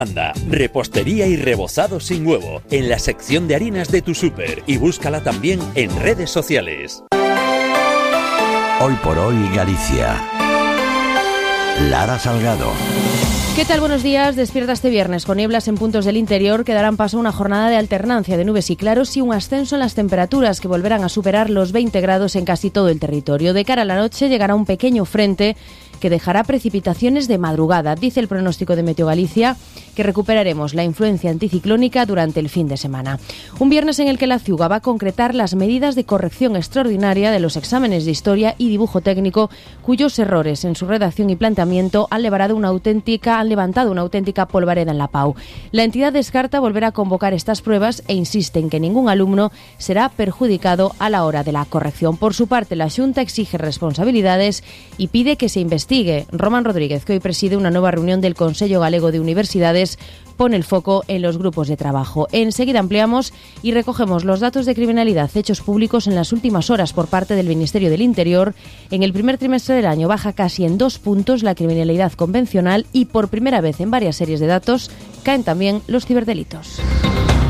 Repostería y rebozado sin huevo en la sección de harinas de tu súper y búscala también en redes sociales. Hoy por hoy Galicia. Lara Salgado. ¿Qué tal? Buenos días. Despierta este viernes con nieblas en puntos del interior que darán paso a una jornada de alternancia de nubes y claros y un ascenso en las temperaturas que volverán a superar los 20 grados en casi todo el territorio. De cara a la noche llegará un pequeño frente que dejará precipitaciones de madrugada. Dice el pronóstico de Meteo Galicia que recuperaremos la influencia anticiclónica durante el fin de semana. Un viernes en el que la CIUGA va a concretar las medidas de corrección extraordinaria de los exámenes de historia y dibujo técnico, cuyos errores en su redacción y planteamiento han levantado una auténtica polvareda en la PAU. La entidad descarta volver a convocar estas pruebas e insiste en que ningún alumno será perjudicado a la hora de la corrección. Por su parte, la Xunta exige responsabilidades y pide que se investigue. Román Rodríguez, que hoy preside una nueva reunión del Consello Galego de Universidades, pone el foco en los grupos de trabajo. Enseguida ampliamos y recogemos los datos de criminalidad hechos públicos en las últimas horas por parte del Ministerio del Interior. En el primer trimestre del año baja casi en 2 puntos la criminalidad convencional y por primera vez en varias series de datos caen también los ciberdelitos.